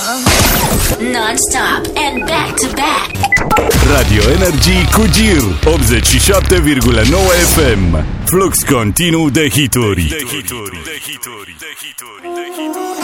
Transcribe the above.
Non-stop and back-to-back. Radio Energy cu Gir 87,9 FM. Flux continuu de hituri.